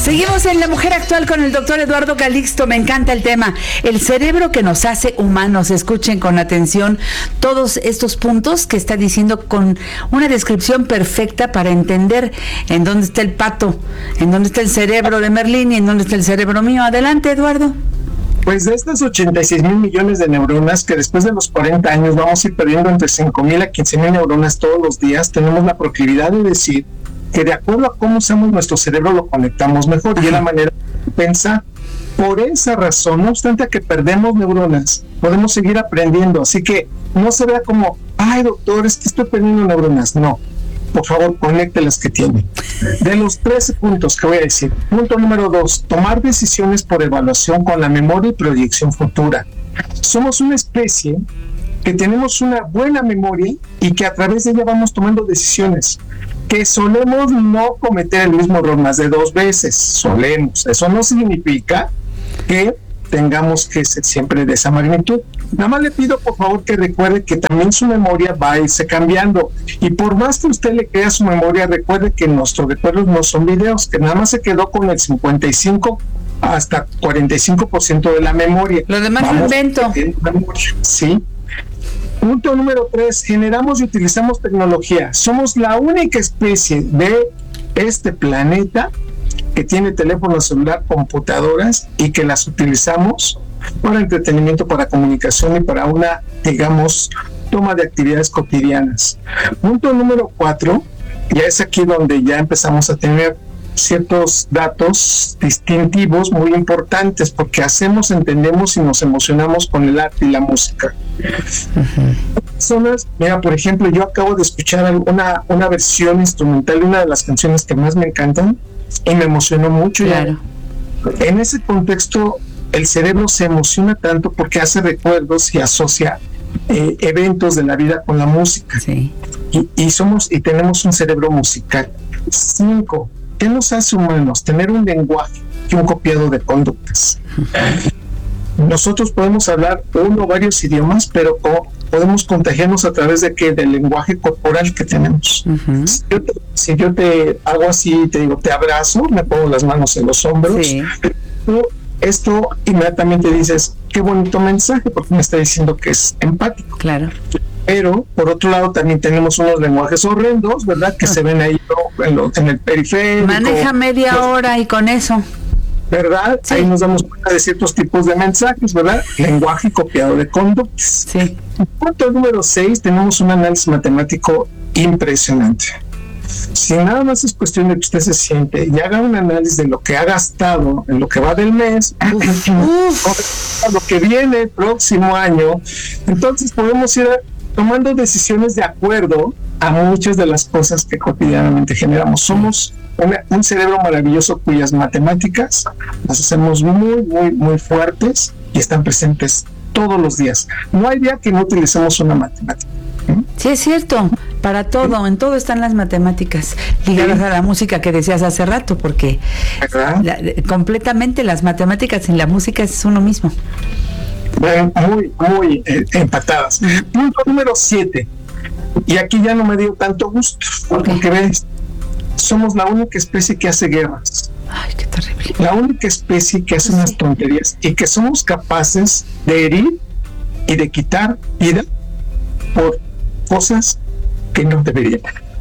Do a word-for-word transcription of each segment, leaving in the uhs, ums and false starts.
Seguimos en La Mujer Actual con el doctor Eduardo Calixto. Me encanta el tema. El cerebro que nos hace humanos. Escuchen con atención todos estos puntos que está diciendo con una descripción perfecta para entender en dónde está el pato, en dónde está el cerebro de Merlín y en dónde está el cerebro mío. Adelante, Eduardo. Pues de estas ochenta y seis mil millones de neuronas, que después de los cuarenta años vamos a ir perdiendo entre cinco mil a quince mil neuronas todos los días, tenemos la proclividad de decir que de acuerdo a cómo usamos nuestro cerebro lo conectamos mejor. Ajá. Y es la manera de pensar. Por esa razón, no obstante a que perdemos neuronas, podemos seguir aprendiendo. Así que no se vea como, ay doctor, es que estoy perdiendo neuronas. No, por favor, conecte las que tiene. De los trece puntos que voy a decir, punto número dos, tomar decisiones por evaluación con la memoria y proyección futura. Somos una especie que tenemos una buena memoria y que a través de ella vamos tomando decisiones, que solemos no cometer el mismo error más de dos veces, solemos. Eso no significa que tengamos que ser siempre de esa magnitud. Nada más le pido por favor que recuerde que también su memoria va a irse cambiando, y por más que usted le crea su memoria, recuerde que nuestros recuerdos no son videos, que nada más se quedó con el cincuenta y cinco hasta cuarenta y cinco por ciento de la memoria. Lo demás es invento. Sí. Punto número tres, generamos y utilizamos tecnología. Somos la única especie de este planeta que tiene teléfono celular, computadoras, y que las utilizamos para entretenimiento, para comunicación y para una, digamos, toma de actividades cotidianas. Punto número cuatro, ya es aquí donde ya empezamos a tener ciertos datos distintivos muy importantes, porque hacemos, entendemos y nos emocionamos con el arte y la música. Uh-huh. Personas, mira, por ejemplo, yo acabo de escuchar una, una versión instrumental de una de las canciones que más me encantan y me emocionó mucho. Claro. Ya. En ese contexto, el cerebro se emociona tanto porque hace recuerdos y asocia eh, eventos de la vida con la música. Sí. Y, y somos y tenemos un cerebro musical. Cinco, ¿qué nos hace humanos? Tener un lenguaje y un copiado de conductas. Uh-huh. Nosotros podemos hablar uno o varios idiomas, pero o, podemos contagiarnos a través de qué, del lenguaje corporal que tenemos. Uh-huh. Si yo te, si yo te hago así, te digo, te abrazo, me pongo las manos en los hombros, sí. tú, esto inmediatamente dices, qué bonito mensaje, porque me está diciendo que es empático. Claro. Pero, por otro lado, también tenemos unos lenguajes horrendos, ¿verdad? Que ah. se ven ahí en, lo, en el periférico. Maneja media pues, hora y con eso. ¿Verdad? Sí. Ahí nos damos cuenta de ciertos tipos de mensajes, ¿verdad? Lenguaje copiado de conductas. Sí. Punto número seis, tenemos un análisis matemático impresionante. Si nada más es cuestión de que usted se siente y haga un análisis de lo que ha gastado en lo que va del mes, uf, uf. a lo que viene el próximo año, entonces podemos ir tomando decisiones de acuerdo a muchas de las cosas que cotidianamente generamos. Somos una, un cerebro maravilloso cuyas matemáticas las hacemos muy, muy, muy fuertes y están presentes todos los días. No hay día que no utilicemos una matemática. Sí, es cierto, para todo, en todo están las matemáticas ligadas sí. a la música que decías hace rato, porque la, completamente las matemáticas en la música es uno mismo. Bueno, muy, muy eh, empatadas. Uh-huh. Punto número siete, y aquí ya no me dio tanto gusto, porque okay. ves, somos la única especie que hace guerras. Ay, qué terrible. La única especie que hace sí. unas tonterías y que somos capaces de herir y de quitar vida por cosas que no deberían.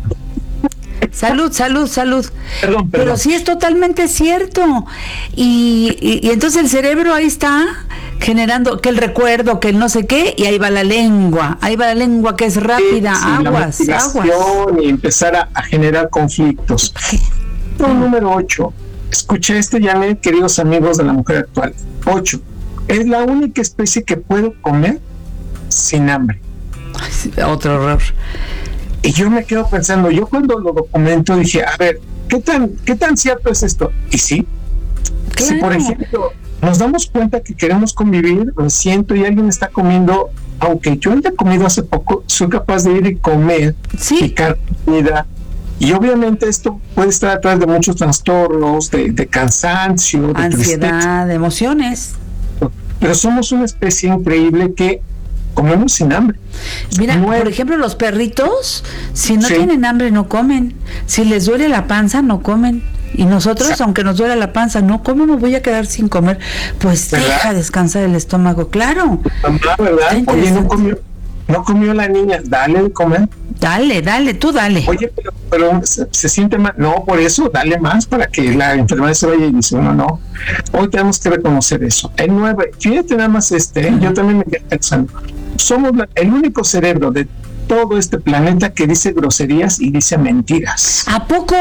Salud, salud, salud. Perdón, perdón. Pero sí es totalmente cierto. Y, y, y entonces el cerebro ahí está generando que el recuerdo, que el no sé qué, y ahí va la lengua, ahí va la lengua que es rápida, sí, sí, aguas, aguas. Y empezar a, a generar conflictos. Punto número ocho. Escuché esto, Janet, queridos amigos de La Mujer Actual. Ocho. Es la única especie que puede comer sin hambre. Otro error. Y yo me quedo pensando, yo cuando lo documento dije, a ver, ¿qué tan, qué tan cierto es esto? Y sí, claro. Si por ejemplo nos damos cuenta que queremos convivir, lo siento, y alguien está comiendo, aunque yo haya comido hace poco, soy capaz de ir y comer, sí. picar comida, y obviamente esto puede estar atrás de muchos trastornos, de, de cansancio, de ansiedad, tristeza. De emociones. Pero somos una especie increíble que comemos sin hambre. Mira, no por ejemplo, los perritos, si no sí. tienen hambre, no comen. Si les duele la panza, no comen. Y nosotros, aunque nos duela la panza, no, ¿cómo me voy a quedar sin comer? Pues ¿verdad? Deja descansar el estómago, claro. Mamá, ¿verdad? Oye, no comió, no comió la niña, dale de comer. Dale, dale, tú dale. Oye, pero, pero se, se siente mal. No, por eso, dale más para que la enfermedad se vaya y dice, no, no. Hoy tenemos que reconocer eso. El nueve, fíjate nada más este, uh-huh. Yo también me quedé pensando. Somos la, el único cerebro de todo este planeta que dice groserías y dice mentiras. ¿A poco?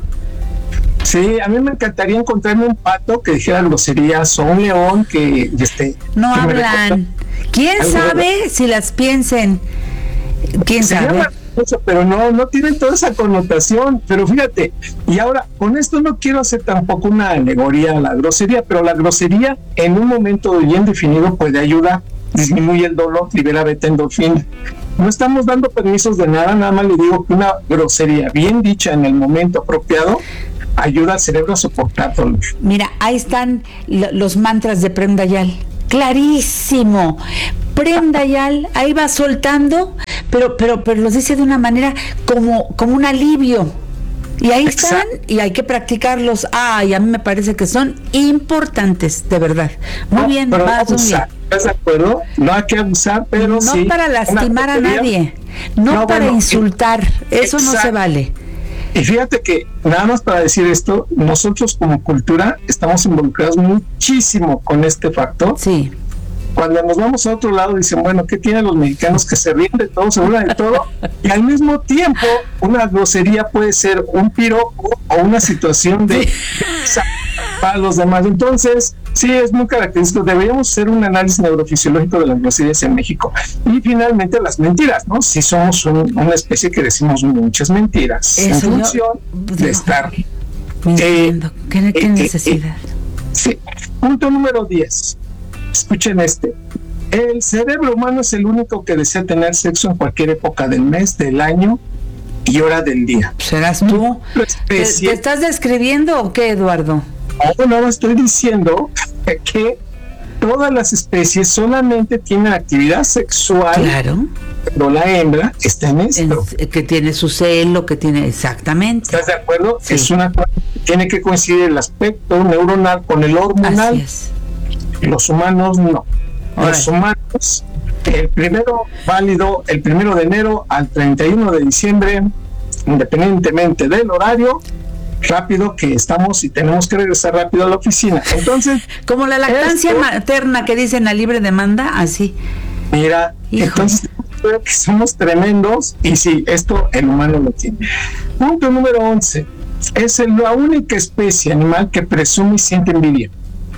Sí, a mí me encantaría encontrarme un pato que dijera groserías o un león que este no que hablan. ¿Quién sabe de... si las piensen? ¿Quién Se sabe? Eso, pero no, no tienen toda esa connotación. Pero fíjate, y ahora, con esto no quiero hacer tampoco una alegoría a la grosería, pero la grosería en un momento bien definido puede ayudar, disminuye el dolor, libera beta endorfina. No estamos dando permisos de nada, nada más le digo que una grosería bien dicha en el momento apropiado ayuda al cerebro a soportar dolor. Mira, ahí están los mantras de Prem Dayal. Clarísimo. Prem Dayal ahí va soltando, pero, pero, pero los dice de una manera como, como un alivio. Y ahí están, exacto. Y hay que practicarlos. Ay, a mí me parece que son importantes, de verdad. Muy no, bien, pero vas, no abusar, ¿estás de acuerdo? No hay que abusar, pero no sí. No para lastimar a nadie, no, no para bueno, insultar, eso exacto. No se vale. Y fíjate que, nada más para decir esto, nosotros como cultura estamos involucrados muchísimo con este factor. Sí. Cuando nos vamos a otro lado dicen, bueno, ¿qué tienen los mexicanos que se ríen de todo, se burlan de todo? Y al mismo tiempo, una grosería puede ser un piropo o una situación de para los demás. Entonces, sí, es muy característico. Deberíamos hacer un análisis neurofisiológico de las groserías en México. Y finalmente, las mentiras, ¿no? Si somos un, una especie que decimos muchas mentiras eso en función yo, de estar... Eh, ¿Qué, qué eh, necesidad? Eh, eh, sí. Punto número diez. Escuchen este. El cerebro humano es el único que desea tener sexo en cualquier época del mes, del año y hora del día. ¿Serás tú? ¿Te, ¿Te estás describiendo o qué, Eduardo? No, no, estoy diciendo que todas las especies solamente tienen actividad sexual. Claro. Pero la hembra está en esto. En, que tiene su celo, que tiene exactamente. ¿Estás de acuerdo? Sí. Es una tiene que coincidir el aspecto neuronal con el hormonal. Así es. Los humanos no. Ahora. Los humanos, el primero válido, el primero de enero al treinta y uno de diciembre, independientemente del horario, rápido que estamos y tenemos que regresar rápido a la oficina. Entonces, como la lactancia esto, materna que dicen a libre demanda, así. Mira, Hijo. Entonces creo que somos tremendos y sí, esto el humano lo tiene. Punto número once. Es la única especie animal que presume y siente envidia.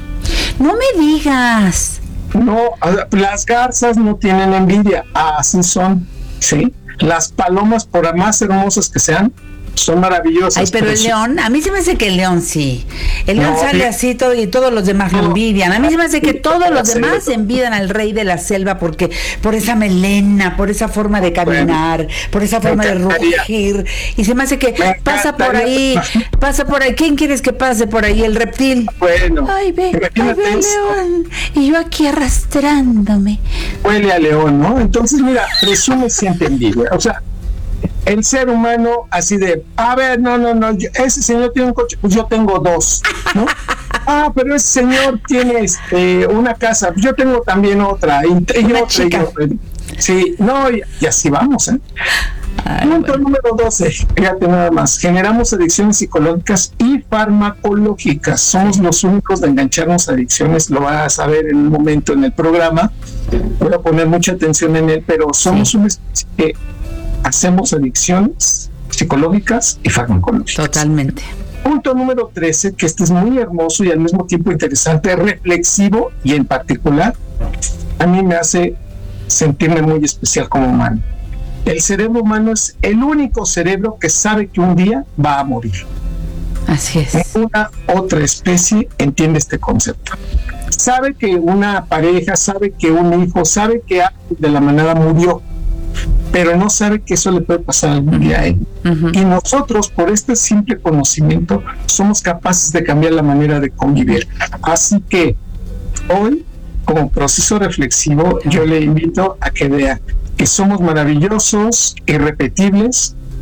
No me digas. No, las garzas no tienen envidia, así son, ¿sí? Las palomas, por más hermosas que sean, son maravillosas. Ay, pero, pero el león, a mí se me hace que el león sí. El león no, sale bien. Así todo y todos los demás no, lo envidian. A mí se me hace que todos los demás envidian al rey de la selva porque por esa melena, por esa forma de caminar, bueno, por esa forma de rugir. Y se me hace que me pasa por ahí, pasa por ahí. ¿Quién quieres que pase por ahí? El reptil. Bueno. Ay, ve, ay, ve el león. Y yo aquí arrastrándome. Huele a león, ¿no? Entonces, mira, presume siente envidia. O sea, el ser humano así de, a ver, no, no, no, yo, ese señor tiene un coche, pues yo tengo dos, ¿no? Ah, pero ese señor tiene este, una casa, pues yo tengo también otra, y, y una otra, chica. Y otra. Sí, no, y, y así vamos, ¿eh? Ay, punto bueno. Número doce, fíjate nada más, generamos adicciones psicológicas y farmacológicas, somos los únicos de engancharnos a adicciones, lo vas a saber en un momento en el programa, voy a poner mucha atención en él, pero somos sí. una especie que hacemos adicciones psicológicas y farmacológicas. Totalmente. Punto número trece, que este es muy hermoso y al mismo tiempo interesante, reflexivo y en particular a mí me hace sentirme muy especial como humano. El cerebro humano es el único cerebro que sabe que un día va a morir. Así es. Ninguna otra especie entiende este concepto. Sabe que una pareja, sabe que un hijo, sabe que alguien de la manada murió, pero no sabe que eso le puede pasar algún día a él. Uh-huh. Y nosotros, por este simple conocimiento, somos capaces de cambiar la manera de convivir. Así que hoy, como proceso reflexivo, yo le invito a que vea que somos maravillosos, irrepetibles,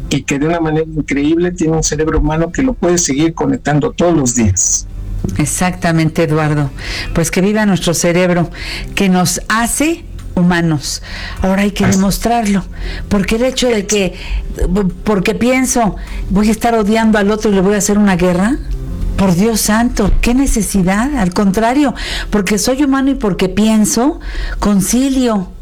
y que de una manera increíble tiene un cerebro humano que lo puede seguir conectando todos los días. Exactamente, Eduardo. Pues que viva nuestro cerebro, que nos hace humanos. Ahora hay que demostrarlo, porque el hecho de que, porque pienso, voy a estar odiando al otro y le voy a hacer una guerra, por Dios santo, qué necesidad. Al contrario, porque soy humano y porque pienso, concilio,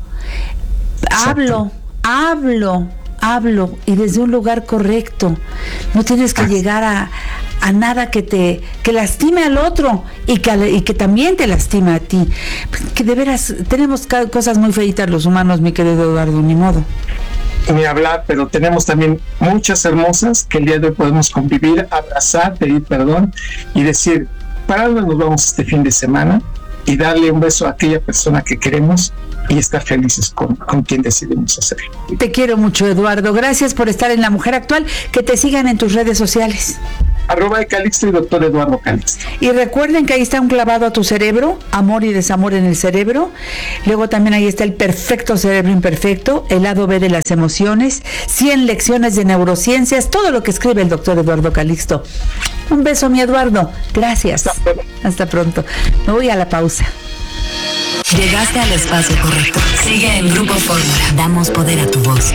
hablo, hablo, hablo y desde un lugar correcto. No tienes que llegar a a nada que te que lastime al otro y que, y que también te lastima a ti. Que de veras tenemos cosas muy feitas los humanos, mi querido Eduardo, ni modo. Ni hablar, pero tenemos también muchas hermosas que el día de hoy podemos convivir, abrazar, pedir perdón y decir, ¿para dónde nos vamos este fin de semana? Y darle un beso a aquella persona que queremos y estar felices con, con quien decidimos hacerlo. Te quiero mucho, Eduardo. Gracias por estar en La Mujer Actual. Que te sigan en tus redes sociales. Arroba de Calixto y doctor Eduardo Calixto. Y recuerden que ahí está un clavado a tu cerebro, amor y desamor en el cerebro. Luego también ahí está el perfecto cerebro imperfecto, el lado B de las emociones, cien lecciones de neurociencias, todo lo que escribe el doctor Eduardo Calixto. Un beso, mi Eduardo. Gracias. Hasta pronto. Hasta pronto. Me voy a la pausa. Llegaste al espacio correcto. Sigue en Grupo Fórmula. Damos poder a tu voz.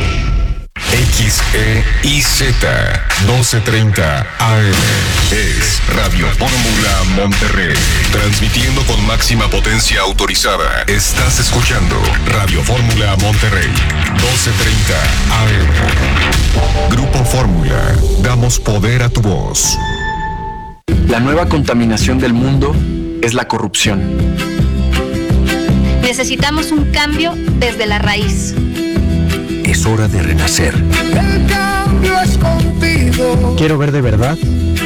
X E I Z doce treinta A M es Radio Fórmula Monterrey, transmitiendo con máxima potencia autorizada. Estás escuchando Radio Fórmula Monterrey, doce treinta A M. Grupo Fórmula, damos poder a tu voz. La nueva contaminación del mundo es la corrupción. Necesitamos un cambio desde la raíz. Es hora de renacer. El cambio es contigo. Quiero ver de verdad